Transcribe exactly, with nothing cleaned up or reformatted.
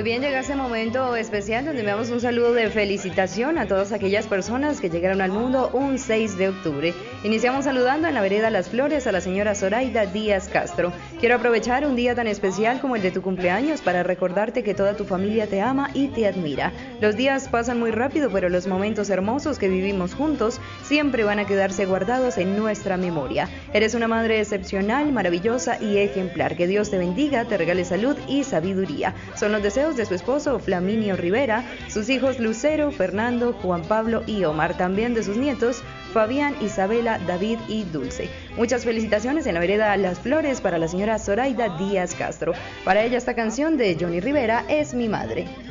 Muy bien, llega ese momento especial donde enviamos un saludo de felicitación a todas aquellas personas que llegaron al mundo un seis de octubre. Iniciamos saludando en la vereda Las Flores a la señora Zoraida Díaz Castro. Quiero aprovechar un día tan especial como el de tu cumpleaños para recordarte que toda tu familia te ama y te admira. Los días pasan muy rápido, pero los momentos hermosos que vivimos juntos siempre van a quedarse guardados en nuestra memoria. Eres una madre excepcional, maravillosa y ejemplar. Que Dios te bendiga, te regale salud y sabiduría. Son los deseos de su esposo Flaminio Rivera, sus hijos Lucero, Fernando, Juan Pablo y Omar, también de sus nietos Fabián, Isabela, David y Dulce. Muchas felicitaciones en la vereda Las Flores para la señora Zoraida Díaz Castro. Para ella esta canción de Johnny Rivera, Es mi madre.